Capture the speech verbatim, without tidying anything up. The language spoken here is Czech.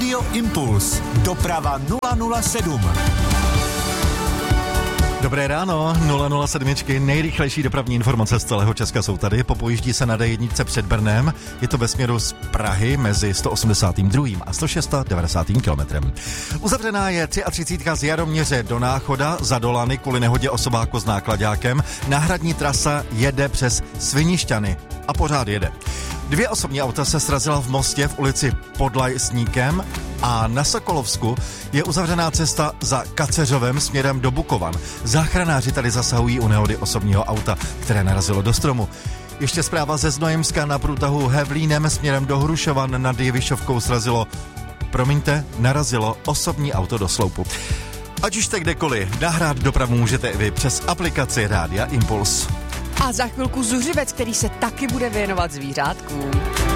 Rádio Impuls. Doprava nula nula sedm. Dobré ráno, nula nula sedm, nejrychlejší dopravní informace z celého Česka jsou tady. Popojíždí se na D jedna před Brnem, je to ve směru z Prahy mezi sto osmdesátým druhým a sto devadesátým kilometrem. Uzavřená je třicítka tři z Jaroměře do Náchoda za Dolany kvůli nehodě osobáku s náklaďákem. Náhradní trasa jede přes Svinišťany a pořád jede. Dvě osobní auta se srazila v Mostě v ulici pod Lajsníkem a na Sokolovsku je uzavřená cesta za Kaceřovem směrem do Bukovan. Záchranáři tady zasahují u nehody osobního auta, které narazilo do stromu. Ještě zpráva ze Znojemska na průtahu Hevlínem směrem do Hrušovan nad Jevišovkou srazilo, promiňte, narazilo osobní auto do sloupu. Ať už jste kdekoliv, nahrát dopravu můžete i vy přes aplikaci Rádia Impuls. A za chvilku zuřivec, který se taky bude věnovat zvířátkům.